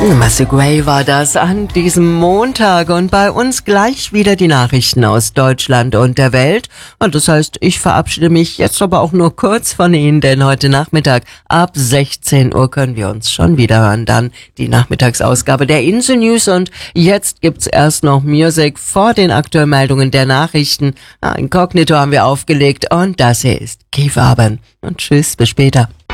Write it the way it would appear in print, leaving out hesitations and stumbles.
Massive Gray war das an diesem Montag und bei uns gleich wieder die Nachrichten aus Deutschland und der Welt. Und das heißt, ich verabschiede mich jetzt aber auch nur kurz von Ihnen, denn heute Nachmittag ab 16 Uhr können wir uns schon wieder hören. Dann die Nachmittagsausgabe der Insel News und jetzt gibt's erst noch Music vor den aktuellen Meldungen der Nachrichten. Inkognito haben wir aufgelegt und das hier ist Keith Urban. Und tschüss, bis später.